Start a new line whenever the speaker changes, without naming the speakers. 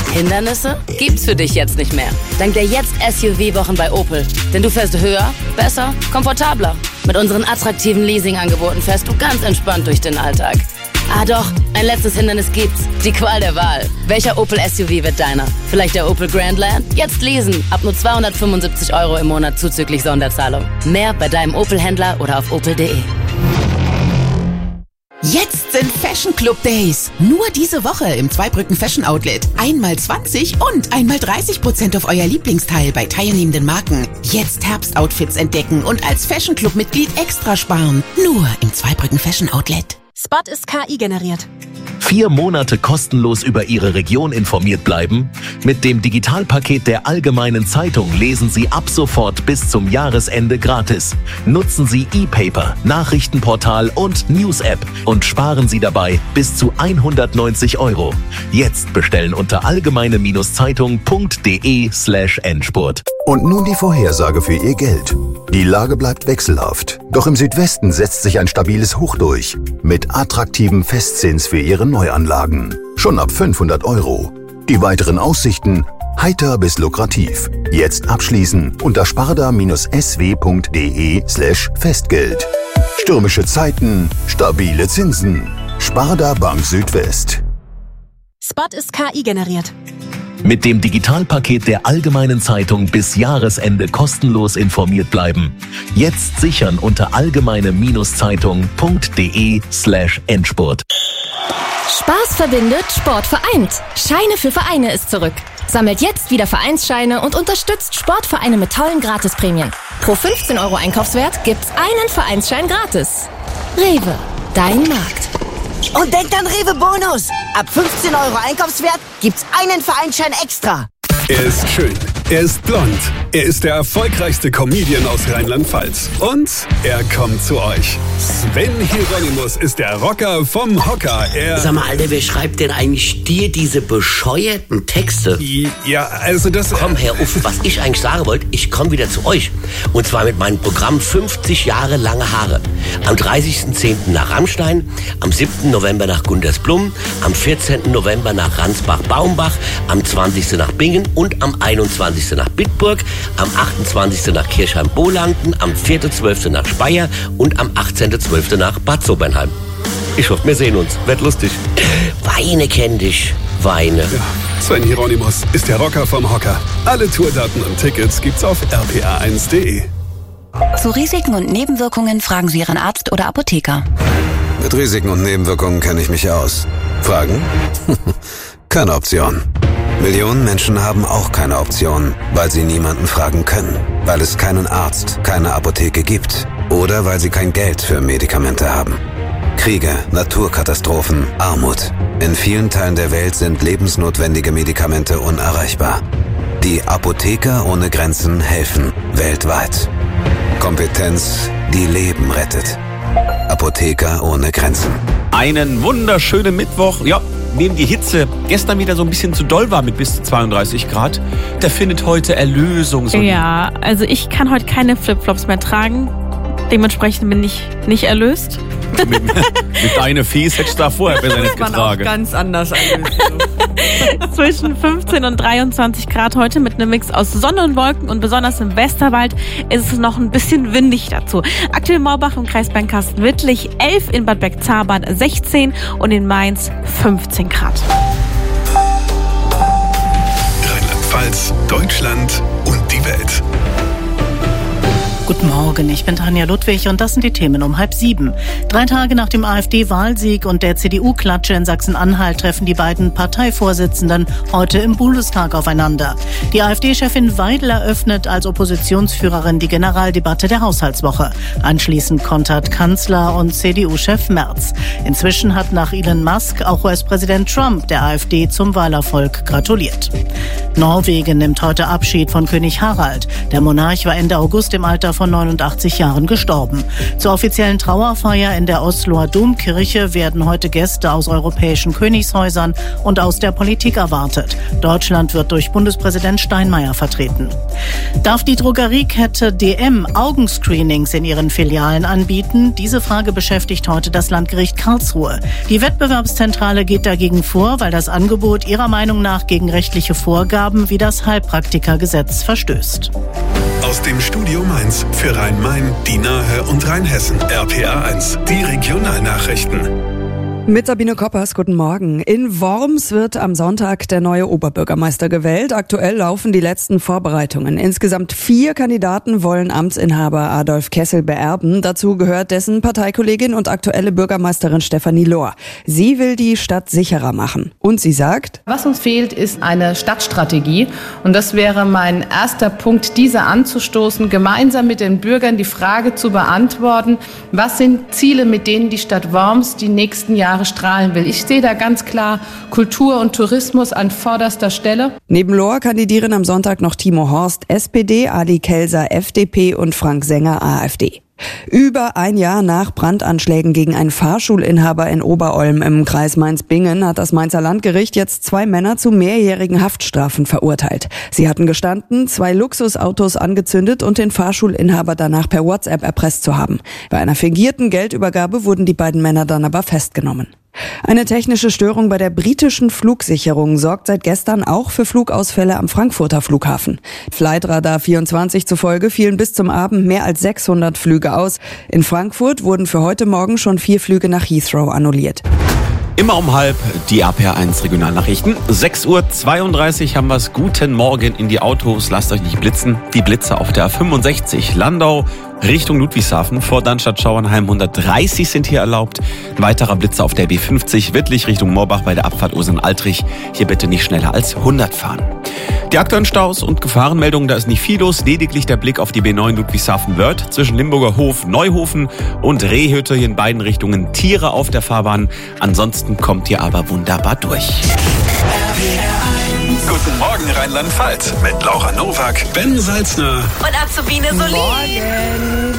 Hindernisse gibt's für dich jetzt nicht mehr. Dank der Jetzt-SUV-Wochen bei Opel. Denn du fährst höher, besser, komfortabler. Mit unseren attraktiven Leasing-Angeboten fährst du ganz entspannt durch den Alltag. Ah doch, ein letztes Hindernis gibt's. Die Qual der Wahl. Welcher Opel-SUV wird deiner? Vielleicht der Opel Grandland? Jetzt leasen. Ab nur 275 € im Monat zuzüglich Sonderzahlung. Mehr bei deinem Opel-Händler oder auf opel.de.
Jetzt sind Fashion Club Days. Nur diese Woche im Zweibrücken Fashion Outlet. Einmal 20 und einmal 30% auf euer Lieblingsteil bei teilnehmenden Marken. Jetzt Herbstoutfits entdecken und als Fashion Club Mitglied extra sparen. Nur im Zweibrücken Fashion Outlet.
Spot ist KI generiert.
4 Monate kostenlos über Ihre Region informiert bleiben? Mit dem Digitalpaket der Allgemeinen Zeitung lesen Sie ab sofort bis zum Jahresende gratis. Nutzen Sie E-Paper, Nachrichtenportal und News-App und sparen Sie dabei bis zu 190 €. Jetzt bestellen unter allgemeine-zeitung.de/Endspurt.
Und nun die Vorhersage für Ihr Geld. Die Lage bleibt wechselhaft. Doch im Südwesten setzt sich ein stabiles Hoch durch. Mit attraktivem Festzins für Ihre Neuanlagen. Schon ab 500 €. Die weiteren Aussichten heiter bis lukrativ. Jetzt abschließen unter sparda-sw.de/Festgeld. Stürmische Zeiten, stabile Zinsen. Sparda Bank Südwest.
Spot ist KI generiert.
Mit dem Digitalpaket der Allgemeinen Zeitung bis Jahresende kostenlos informiert bleiben. Jetzt sichern unter allgemeine-zeitung.de/Endspurt.
Spaß verbindet, Sport vereint. Scheine für Vereine ist zurück. Sammelt jetzt wieder Vereinsscheine und unterstützt Sportvereine mit tollen Gratisprämien. Pro 15 € Einkaufswert gibt's einen Vereinsschein gratis. Rewe, dein Markt.
Und denkt an Rewe Bonus. Ab 15 € Einkaufswert gibt's einen Vereinsschein extra.
Er ist schön, er ist blond, er ist der erfolgreichste Comedian aus Rheinland-Pfalz. Und er kommt zu euch. Sven Hieronymus ist der Rocker vom Hocker.
Sag mal, Alter, wer schreibt denn eigentlich dir diese bescheuerten Texte?
Ja, also das...
Komm, Herr Uff, was ich eigentlich sagen wollte, ich komme wieder zu euch. Und zwar mit meinem Programm 50 Jahre lange Haare. Am 30.10. nach Rammstein, am 7. November nach Gundersblum, am 14. November nach Ransbach-Baumbach, am 20. nach Bingen und am 21. nach Bitburg, am 28. nach Kirchheim-Bolanden, am 4.12. nach Speyer und am 18.12. nach Bad Sobernheim. Ich hoffe, wir sehen uns. Wird lustig. Weine kenn dich. Weine.
Ja, Sven Hieronymus ist der Rocker vom Hocker. Alle Tourdaten und Tickets gibt's auf rpa1.de.
Zu Risiken und Nebenwirkungen fragen Sie Ihren Arzt oder Apotheker.
Mit Risiken und Nebenwirkungen kenne ich mich aus. Fragen? Keine Option. Millionen Menschen haben auch keine Option, weil sie niemanden fragen können, weil es keinen Arzt, keine Apotheke gibt oder weil sie kein Geld für Medikamente haben. Kriege, Naturkatastrophen, Armut. In vielen Teilen der Welt sind lebensnotwendige Medikamente unerreichbar. Die Apotheker ohne Grenzen helfen weltweit. Kompetenz, die Leben rettet. Apotheker ohne Grenzen.
Einen wunderschönen Mittwoch. Ja, wem die Hitze gestern wieder so ein bisschen zu doll war mit bis zu 32 Grad, der findet heute Erlösung.
Ja, also ich kann heute keine Flipflops mehr tragen. Dementsprechend bin ich nicht erlöst.
Mit deiner Fies hättest du da vorher besser nicht getragen.
Auch ganz anders. Zwischen 15 und 23 Grad heute mit einem Mix aus Sonne und Wolken und besonders im Westerwald ist es noch ein bisschen windig dazu. Aktuell Maubach im Kreis Bernkastel-Wittlich 11, in Bad Bergzabern 16 und in Mainz 15 Grad.
Rheinland-Pfalz, Deutschland und die Welt.
Guten Morgen, ich bin Tanja Ludwig und das sind die Themen um 6:30. 3 Tage nach dem AfD-Wahlsieg und der CDU-Klatsche in Sachsen-Anhalt treffen die beiden Parteivorsitzenden heute im Bundestag aufeinander. Die AfD-Chefin Weidel eröffnet als Oppositionsführerin die Generaldebatte der Haushaltswoche. Anschließend kontert Kanzler und CDU-Chef Merz. Inzwischen hat nach Elon Musk auch US-Präsident Trump der AfD zum Wahlerfolg gratuliert. Norwegen nimmt heute Abschied von König Harald. Der Monarch war Ende August im Alter von 89 Jahren gestorben. Zur offiziellen Trauerfeier in der Osloer Domkirche werden heute Gäste aus europäischen Königshäusern und aus der Politik erwartet. Deutschland wird durch Bundespräsident Steinmeier vertreten. Darf die Drogeriekette DM Augenscreenings in ihren Filialen anbieten? Diese Frage beschäftigt heute das Landgericht Karlsruhe. Die Wettbewerbszentrale geht dagegen vor, weil das Angebot ihrer Meinung nach gegen rechtliche Vorgaben wie das Heilpraktikergesetz verstößt.
Aus dem Studio Mainz für Rhein-Main, die Nahe und Rheinhessen. RPA1, die Regionalnachrichten.
Mit Sabine Koppers, guten Morgen. In Worms wird am Sonntag der neue Oberbürgermeister gewählt. Aktuell laufen die letzten Vorbereitungen. Insgesamt 4 Kandidaten wollen Amtsinhaber Adolf Kessel beerben. Dazu gehört dessen Parteikollegin und aktuelle Bürgermeisterin Stefanie Lohr. Sie will die Stadt sicherer machen. Und sie sagt:
Was uns fehlt, ist eine Stadtstrategie. Und das wäre mein erster Punkt, diese anzustoßen, gemeinsam mit den Bürgern die Frage zu beantworten: Was sind Ziele, mit denen die Stadt Worms die nächsten Jahre strahlen will? Ich sehe da ganz klar Kultur und Tourismus an vorderster Stelle.
Neben Lohr kandidieren am Sonntag noch Timo Horst, SPD, Ali Kelser, FDP und Frank Sänger, AfD. Über ein Jahr nach Brandanschlägen gegen einen Fahrschulinhaber in Oberolm im Kreis Mainz-Bingen hat das Mainzer Landgericht jetzt 2 Männer zu mehrjährigen Haftstrafen verurteilt. Sie hatten gestanden, 2 Luxusautos angezündet und den Fahrschulinhaber danach per WhatsApp erpresst zu haben. Bei einer fingierten Geldübergabe wurden die beiden Männer dann aber festgenommen. Eine technische Störung bei der britischen Flugsicherung sorgt seit gestern auch für Flugausfälle am Frankfurter Flughafen. Flightradar 24 zufolge fielen bis zum Abend mehr als 600 Flüge aus. In Frankfurt wurden für heute Morgen schon 4 Flüge nach Heathrow annulliert.
Immer um halb die RPA1 Regionalnachrichten. 6:32 Uhr haben wir's. Guten Morgen in die Autos. Lasst euch nicht blitzen. Die Blitze auf der A65 Landau Richtung Ludwigshafen vor Darmstadt-Schauernheim 130 sind hier erlaubt. Ein weiterer Blitzer auf der B50 Wittlich Richtung Moorbach bei der Abfahrt Ursen-Altrich. Hier bitte nicht schneller als 100 fahren. Die aktuellen Staus und Gefahrenmeldungen, da ist nicht viel los. Lediglich der Blick auf die B9 Ludwigshafen-Wörth zwischen Limburger Hof, Neuhofen und Rehhütte hier in beiden Richtungen. Tiere auf der Fahrbahn. Ansonsten kommt ihr aber wunderbar durch.
Guten Morgen Rheinland-Pfalz mit Laura Nowak, Ben Salzner
und Azubine Solin.